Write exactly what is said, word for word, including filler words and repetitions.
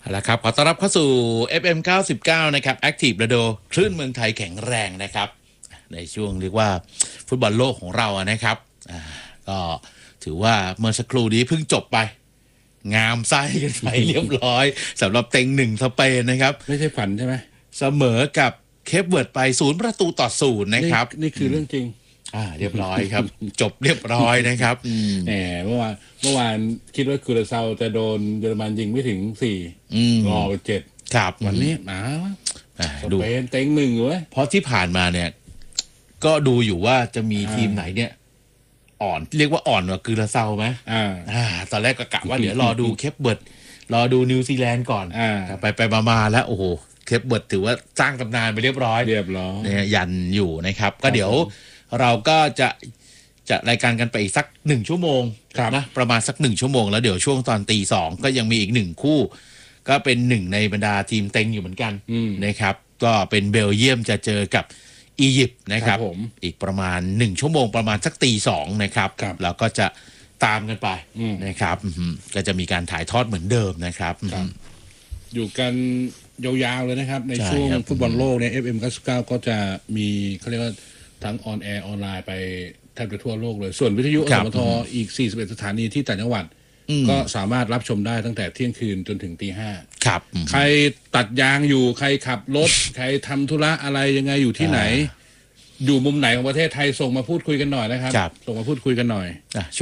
เอาละครับขอต้อนรับเข้าสู่ เอฟ เอ็ม เก้าสิบเก้า นะครับ Active Radio คลื่นเมืองไทยแข็งแรงนะครับในช่วงเรียกว่าฟุตบอลโลกของเราอะนะครับอ่าก็ถือว่าเมื่อสักครู่นี้เพิ่งจบไป งามไส้กันไปเรียบร้อยสำหรับเต็งหนึ่งสเปนนะครับไม่ใช่ฝันใช่ไหมเสมอกับเคปเวิร์ดไปศูนย์ประตูต่อศูนย์นะครับนนี่คือเรื่องจริงอ่าเรียบร้อยครับ จบเรียบร้อยนะครับอืมแหมเมื่อวานเมื่อวานคิดว่าคูราเซาจะโดนเยอรมันยิงไม่ถึงสี่อืมรอไปเจ็ดครับวันนี้หนาอ่าสดูเปนเต็งหนึ่งเว้ยเพราะที่ผ่านมาเนี่ย ก็ดูอยู่ว่าจะมีอ่าทีมไหนเนี่ย อ่อนเรียกว่าอ่อนกว่ากือราเซาไหมอ่าอ่า ตอนแรกก็กะว่าเดี๋ยวรอดูเคปเบิร์ดรอดูนิวซีแลนด์ก่อนอ่าแต่ไปไปมามาแล้วโอ้โหเคปเบิร์ดถือว่าสร้างตำนานไปเรียบร้อยเรียบร้อยเนี่ยยันอยู่นะครับ ก็เดี๋ยวเราก็จะจะรายการกันไปอีกสักหนึ่งชั่วโมงครับนะประมาณสักหนึ่งชั่วโมงแล้วเดี๋ยวช่วงตอนตีสองก็ยังมีอีกหนึ่งคู่ ก็เป็นหนึ่งในบรรดาทีมเต็งอยู่เหมือนกันอืมนะครับ ก็เป็นเบลเยียมจะเจอกับอียิปต์นะครับครับผมอีกประมาณหนึ่งชั่วโมงประมาณสักตีสองนะครับครับแล้วก็จะตามกันไปอืมนะครับอือหือก็จะมีการถ่ายทอดเหมือนเดิมนะครับครับ อยู่กันยาวๆเลยนะครับ ในใช่ช่วงครับฟุตบอลโลกเนี่ย เอฟ เอ็ม เก้าสิบเก้า ก็จะมีเขาเรียกว่าทั้งออนแอร์ออนไลน์ไปแทบจะทั่วโลกเลย ส่วนวิทยุอคสรับมทอีกสี่สิบเอ็ดสถานีที่ต่างจังหวัดอืมก็สามารถรับชมได้ตั้งแต่เที่ยงคืนจนถึงตีห้าครับอืมใครตัดยางอยู่ใครขับรถ ใครทำธุระอะไรยังไงอยู่ที่ไหนอ่าอยู่มุมไหนของประเทศไทยส่งมาพูดคุยกันหน่อยนะครับครับส่งมาพูดคุยกันหน่อยอ่ะ